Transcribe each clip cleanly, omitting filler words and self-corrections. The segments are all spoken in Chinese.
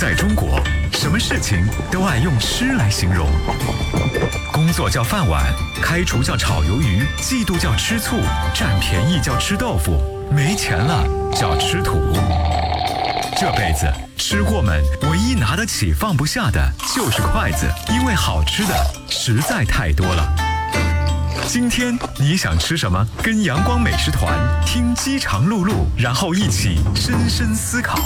在中国，什么事情都爱用吃来形容。工作叫饭碗，开除叫炒鱿鱼，嫉妒叫吃醋，占便宜叫吃豆腐，没钱了叫吃土。这辈子吃货们唯一拿得起放不下的就是筷子，因为好吃的实在太多了。今天你想吃什么？跟阳光美食团听饥肠辘辘，然后一起深深思考。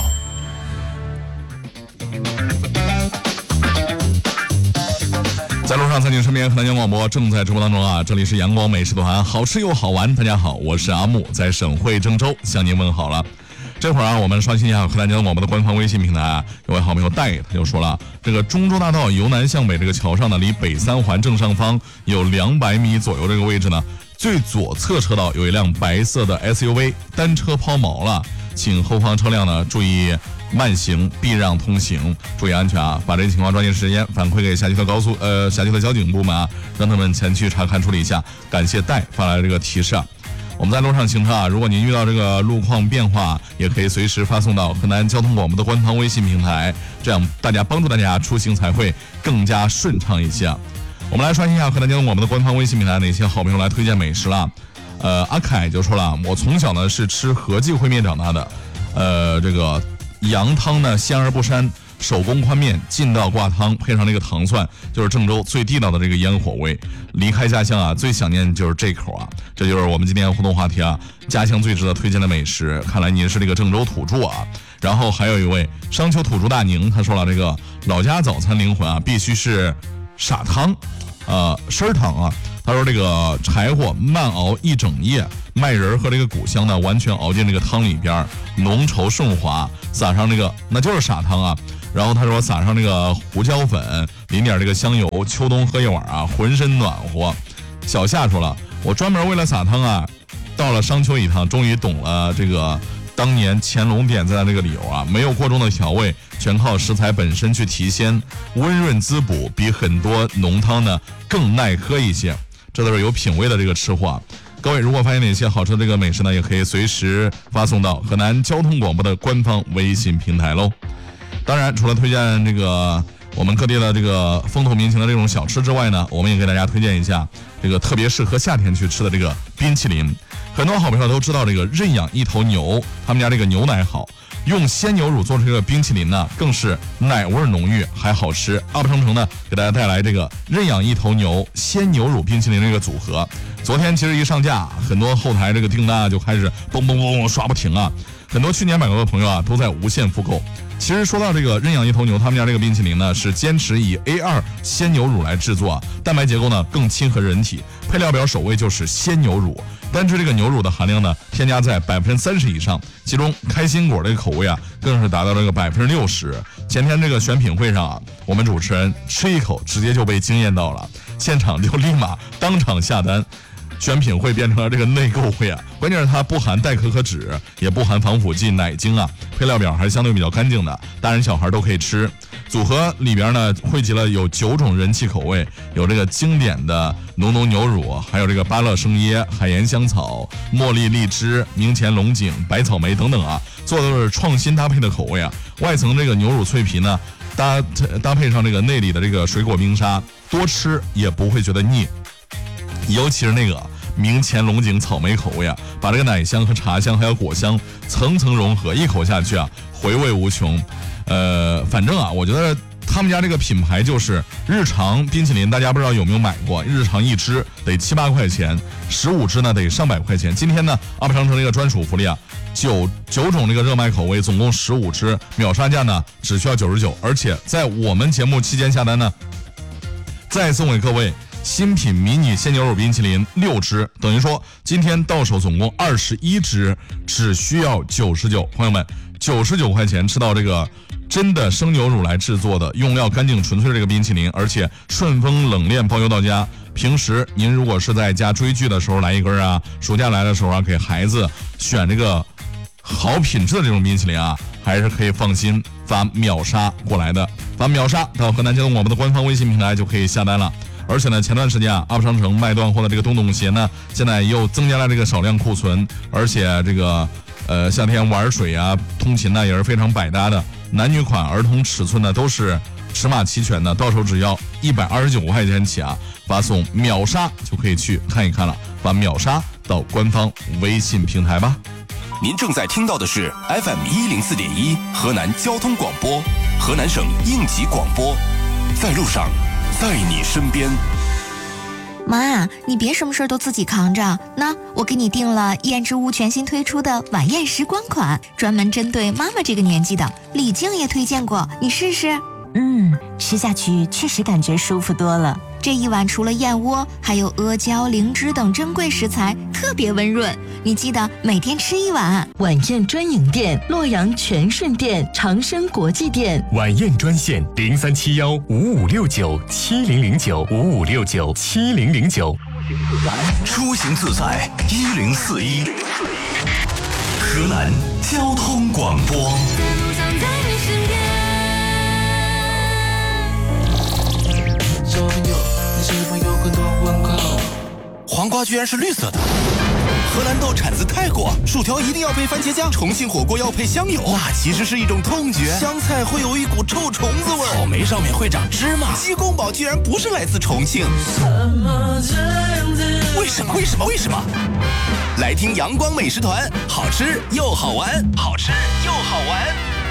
在路上，在你身边，河南江广播正在直播当中啊！这里是阳光美食团，好吃又好玩。大家好，我是阿木，在省会郑州向您问好了。这会儿啊，我们刷新一下河南江广播的官方微信平台啊，有位好朋友戴他就说了，这个中州大道由南向北这个桥上呢，离北三环正上方有200米左右这个位置呢，最左侧车道有一辆白色的 SUV 单车抛锚了，请后方车辆呢注意慢行，避让通行，注意安全啊！把这个情况抓紧时间反馈给辖区的交警部门啊，让他们前去查看处理一下。感谢戴发来这个提示啊。我们在路上行车啊，如果您遇到这个路况变化，也可以随时发送到河南交通广播的官方微信平台，这样帮助大家出行才会更加顺畅一些。我们来刷新一下河南交通广播的官方微信平台，哪些好朋友来推荐美食了？阿凯就说了，我从小呢是吃和记烩面长大的，这个羊汤呢鲜而不膻，手工宽面劲道挂汤，配上那个糖蒜，就是郑州最地道的这个烟火味。离开家乡啊，最想念就是这口啊！这就是我们今天互动话题啊，家乡最值得推荐的美食。看来您是这个郑州土著啊。然后还有一位商丘土著大宁，他说了，这个老家早餐灵魂啊，必须是傻汤，参汤啊。他说这个柴火慢熬一整夜，麦仁和这个谷香呢完全熬进这个汤里边，浓稠顺滑，撒上这个那就是傻汤啊。然后他说撒上这个胡椒粉，淋点这个香油，秋冬喝一碗啊，浑身暖和。小夏说了，我专门为了撒汤啊，到了商丘一趟，终于懂了这个当年乾隆点赞的这个理由啊，没有过重的调味，全靠食材本身去提鲜，温润滋补，比很多浓汤呢更耐喝一些。这都是有品味的这个吃货啊。各位如果发现哪些好吃的这个美食呢，也可以随时发送到河南交通广播的官方微信平台喽。当然除了推荐这个我们各地的这个风土民情的这种小吃之外呢，我们也给大家推荐一下这个特别适合夏天去吃的这个冰淇淋。很多好朋友都知道这个认养一头牛，他们家这个牛奶好，用鲜牛乳做出这个冰淇淋呢，更是奶味浓郁还好吃。UP商城呢给大家带来这个认养一头牛鲜牛乳冰淇淋这个组合。昨天其实一上架，很多后台这个订单啊就开始嘣嘣嘣刷不停啊，很多去年买过的朋友啊都在无限复购。其实说到这个认养一头牛，他们家这个冰淇淋呢是坚持以 A2 鲜牛乳来制作啊，蛋白结构呢更亲和人体，配料表首位就是鲜牛乳，单吃这个牛乳的含量呢添加在30%以上，其中开心果这个口味啊更是达到了这个60%。前天这个选品会上啊，我们主持人吃一口直接就被惊艳到了，现场就立马当场下单。选品会变成了这个内购会啊，关键是它不含代可可脂，也不含防腐剂、奶精啊，配料表还是相对比较干净的，大人小孩都可以吃。组合里边呢汇集了有9种人气口味，有这个经典的浓浓牛乳，还有这个芭乐生椰、海盐香草、茉莉荔枝、明前龙井、百草莓等等啊，做的都是创新搭配的口味啊。外层这个牛乳脆皮呢搭配上这个内里的这个水果冰沙，多吃也不会觉得腻。尤其是那个明前龙井草莓口味啊，把这个奶香和茶香还有果香层层融合，一口下去啊，回味无穷。反正啊，我觉得他们家这个品牌就是日常冰淇淋，大家不知道有没有买过？日常一支得7、8块钱，15支呢得上百块钱。今天呢，UP商城这个专属福利啊，9种这个热卖口味，总共15支，秒杀价呢只需要99，而且在我们节目期间下单呢，再送给各位新品迷你鲜牛乳冰淇淋6支，等于说今天到手总共21支，只需要99。朋友们，99块钱吃到这个真的生牛乳来制作的，用料干净纯粹的这个冰淇淋，而且顺丰冷链包邮到家。平时您如果是在家追剧的时候来一根啊，暑假来的时候啊，给孩子选这个好品质的这种冰淇淋啊，还是可以放心发秒杀过来的。发秒杀到河南交通广播的官方微信平台就可以下单了。而且呢，前段时间啊，UP商城卖断货的这个洞洞鞋呢，现在又增加了这个少量库存，而且这个夏天玩水啊、通勤呢也是非常百搭的。男女款、儿童尺寸呢都是尺码齐全的，到手只要129块钱起啊，发送秒杀就可以去看一看了。把秒杀到官方微信平台吧。 您正在听到的是 FM104.1 河南交通广播，河南省应急广播，在路上，在你身边。 妈，你别什么事都自己扛着，那我给你订了燕之屋全新推出的晚宴时光款，专门针对妈妈这个年纪的，李静也推荐过，你试试。 吃下去确实感觉舒服多了。 这一碗除了燕窝，还有阿胶、灵芝等珍贵食材，特别温润。你记得每天吃一碗。 晚宴专营店：洛阳全顺店、长生国际店。 晚宴专线03715569700955697009。 出行自在1041，河南交通广播。黄瓜居然是绿色的。荷兰豆产自泰国，薯条一定要配番茄酱，重庆火锅要配香油，辣其实是一种痛觉，香菜会有一股臭虫子味，草莓上面会长芝麻，鸡公煲居然不是来自重庆，为什么？来听阳光美食团，好吃又好玩，好吃又好玩。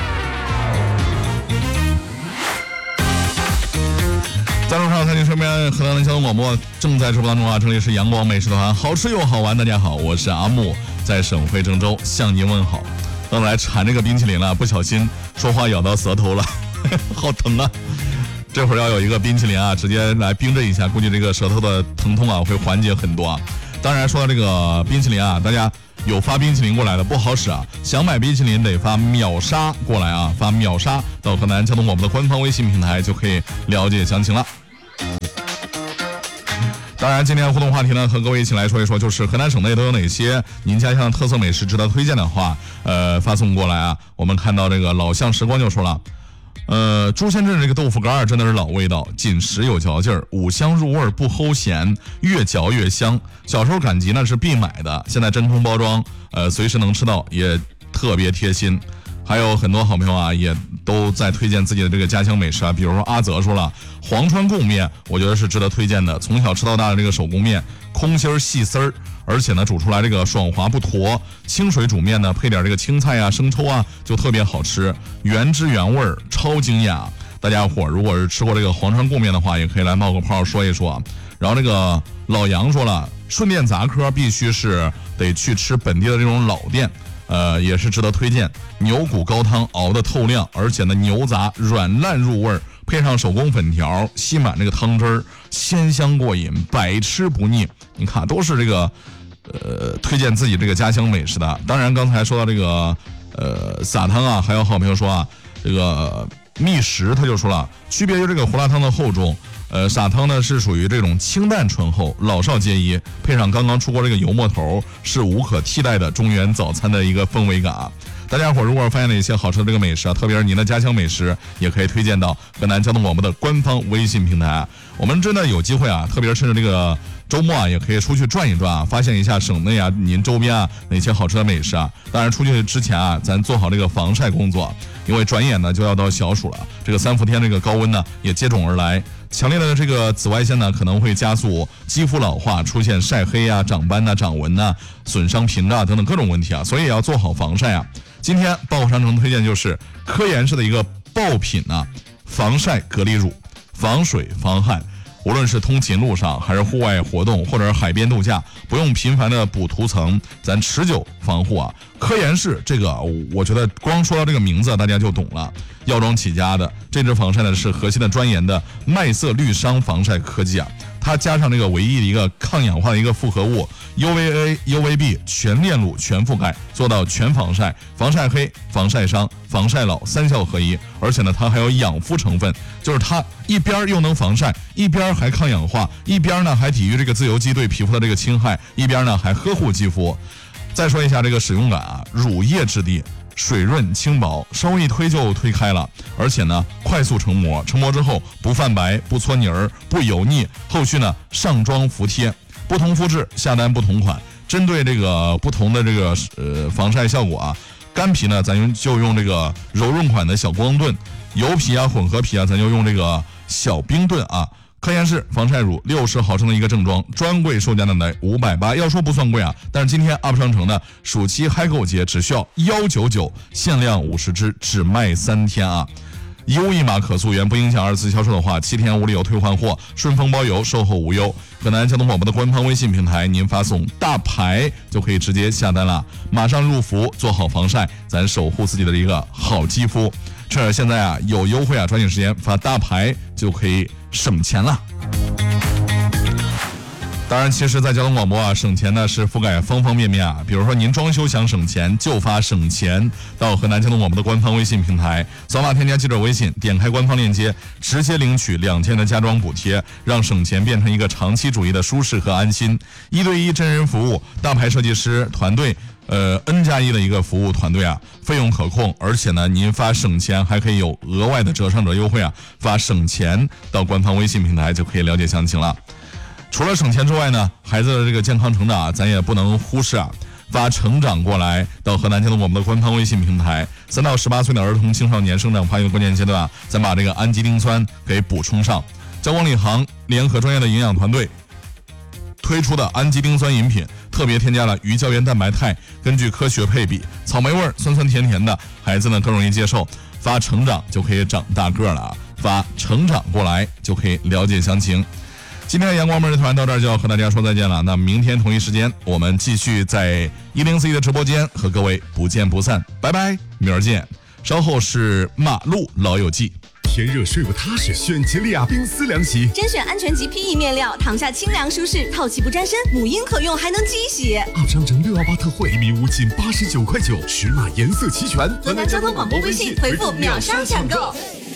在路上，在您身边，河南的交通广播正在直播当中啊！这里是阳光美食团，好吃又好玩。大家好，我是阿木，在省会郑州向您问好。刚才馋这个冰淇淋了，不小心说话咬到舌头了，好疼啊！这会儿要有一个冰淇淋啊，直接来冰镇一下，估计这个舌头的疼痛啊会缓解很多啊。当然说到这个冰淇淋啊，大家有发冰淇淋过来的不好使啊，想买冰淇淋得发秒杀过来啊，发秒杀到河南交通广播的官方微信平台就可以了解详情了。当然今天互动话题呢，和各位一起来说一说，就是河南省内都有哪些您家乡特色美食值得推荐的话，发送过来啊。我们看到这个老巷时光就说了，朱仙镇这个豆腐干真的是老味道，紧实有嚼劲儿，五香入味不齁咸，越嚼越香。小时候赶集呢是必买的，现在真空包装，随时能吃到，也特别贴心。还有很多好朋友啊，也都在推荐自己的这个家乡美食啊，比如说阿泽说了，黄川贡面，我觉得是值得推荐的。从小吃到大的这个手工面，空心细丝儿，而且呢煮出来这个爽滑不坨，清水煮面呢配点这个青菜啊、生抽啊，就特别好吃，原汁原味儿，超惊讶。大家伙如果是吃过这个黄川贡面的话，也可以来冒个泡说一说啊。然后这个老杨说了，顺电杂科必须是得去吃本地的这种老店。也是值得推荐，牛骨高汤熬得透亮，而且呢牛杂软烂入味儿，配上手工粉条，吸满这个汤汁儿，鲜香过瘾，百吃不腻。你看，都是这个推荐自己这个家乡美食的。当然，刚才说到这个撒汤啊，还有好朋友说啊，这个蜜食他就说了，区别于这个胡辣汤的厚重。撒汤呢是属于这种清淡醇厚，老少皆宜，配上刚刚出锅这个油馍头，是无可替代的中原早餐的一个氛围感啊。大家伙如果发现了一些好吃的这个美食啊，特别是您的家乡美食，也可以推荐到河南交通广播的官方微信平台啊。我们真的有机会啊，特别是趁着这个周末啊，也可以出去转一转啊，发现一下省内啊您周边啊哪些好吃的美食啊。当然出去之前啊，咱做好这个防晒工作，因为转眼呢就要到小暑了，这个3伏天这个高温呢也接踵而来。强烈的这个紫外线呢，可能会加速肌肤老化，出现晒黑啊、长斑啊、长纹啊、损伤屏障等等各种问题啊，所以要做好防晒啊。今天爆火商城推荐就是科颜氏的一个爆品啊，防晒隔离乳，防水防汗。无论是通勤路上，还是户外活动，或者是海边度假，不用频繁的补涂层，咱持久防护啊。科颜氏这个，我觉得光说到这个名字大家就懂了，药妆起家的这支防晒呢是核心的专研的麦色绿商防晒科技啊，它加上这个唯一的一个抗氧化的一个复合物 UVA、UVB 全链路全覆盖，做到全防晒、防晒黑、防晒伤、防晒老3效合一，而且呢它还有养肤成分，就是它一边又能防晒，一边还抗氧化，一边呢还抵御这个自由基对皮肤的这个侵害，一边呢还呵护肌肤。再说一下这个使用感啊，乳液质地，水润轻薄，稍微一推就推开了，而且呢快速成膜，成膜之后不泛白、不搓泥儿、不油腻，后续呢上妆服帖，不同肤质下单不同款， 针对这个不同的这个防晒效果啊，干皮呢咱就用这个柔润款的小光盾，油皮啊混合皮啊咱就用这个小冰盾啊。科颜氏防晒乳60毫升的一个正装，专柜售价呢在580，要说不算贵啊，但是今天 UP 商城呢暑期嗨购节只需要199，限量50支，只卖3天啊。优一码可溯源，不影响2次销售的话，7天无理由退换货，顺丰包邮，售后无忧。河南交通广播的官方微信平台，您发送大牌就可以直接下单了，马上入伏，做好防晒，咱守护自己的一个好肌肤。趁着现在啊有优惠啊，抓紧时间发大牌就可以省钱了。当然，其实，在交通广播啊，省钱呢是覆盖方方面面啊。比如说，您装修想省钱，就发省钱到河南交通广播的官方微信平台，扫码添加记者微信，点开官方链接，直接领取2天的家装补贴，让省钱变成一个长期主义的舒适和安心。1对1真人服务，大牌设计师团队。N+1的一个服务团队啊，费用可控，而且呢，您发省钱还可以有额外的折上折优惠啊，发省钱到官方微信平台就可以了解详情了。除了省钱之外呢，孩子的这个健康成长啊，咱也不能忽视啊。发成长过来到河南交通广播的官方微信平台，3到18岁的儿童青少年生长发育的关键阶段啊，咱把这个氨基丁酸给补充上。交广领航联合专业的营养团队推出的氨基丁酸饮品，特别添加了鱼胶原蛋白肽，根据科学配比，草莓味酸酸甜甜的，孩子呢更容易接受。发成长就可以长大个了啊！发成长过来就可以了解详情。今天的阳光每日团到这儿就要和大家说再见了。那明天同一时间，我们继续在104.1的直播间和各位不见不散，拜拜，明儿见。稍后是马路老友记。 天热睡不踏实，选吉利亚冰丝凉席， 甄选安全级 PE 面料，躺下清凉舒适，透气不沾身，母婴可用还能机洗。 UP 商城618特惠，1米5仅89块9，尺码颜色齐全。 河南交通广播微信回复秒杀抢购。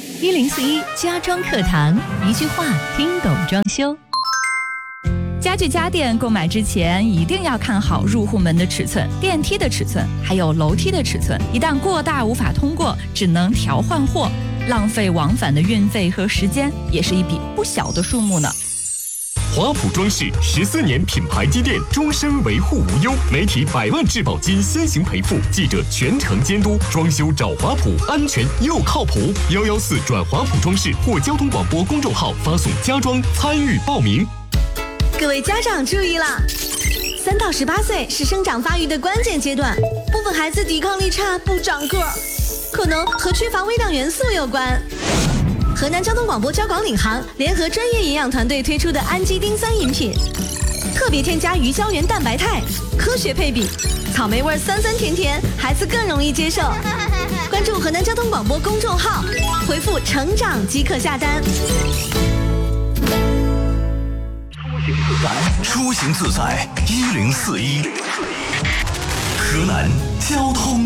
1041家装课堂，一句话听懂装修。 家具家电购买之前一定要看好入户门的尺寸、电梯的尺寸，还有楼梯的尺寸。一旦过大无法通过，只能调换货，浪费往返的运费和时间，也是一笔不小的数目呢。 华普装饰14年品牌积淀，终身维护无忧，媒体100万质保金先行赔付，记者全程监督，装修找华普，安全又靠谱。114转华普装饰或交通广播公众号发送家装参与报名。 各位家长注意啦！3到18岁是生长发育的关键阶段，部分孩子抵抗力差，不长个儿，可能和缺乏微量元素有关。河南交通广播交广领航联合专业营养团队推出的氨基丁酸饮品，特别添加鱼胶原蛋白肽，科学配比，草莓味酸酸甜甜，孩子更容易接受。关注河南交通广播公众号，回复成长即可下单。 出行自在，1041，河南交通